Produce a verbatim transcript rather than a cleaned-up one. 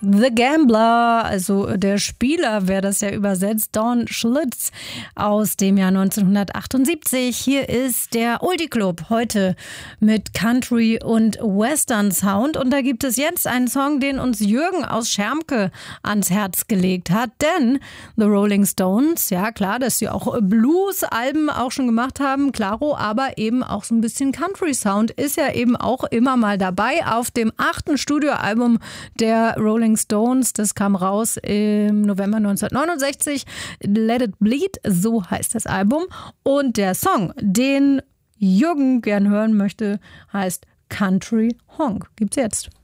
The Gambler, also der Spieler, wer das ja übersetzt, Don Schlitz aus dem Jahr neunzehnhundertachtundsiebzig. Hier ist der Oldie Club heute mit Country und Western Sound. Und da gibt es jetzt einen Song, den uns Jürgen aus Schermke ans Herz gelegt hat. Denn The Rolling Stones, ja klar, dass sie auch Blues-Alben auch schon gemacht haben, klaro, aber eben auch so ein bisschen Country Sound ist ja eben auch immer mal dabei auf dem achten Studioalbum der Rolling Stones. Das kam raus im November neunzehnhundertneunundsechzig. Let It Bleed, so heißt das Album. Und der Song, den Jürgen gern hören möchte, heißt Country Honk. Gibt's jetzt.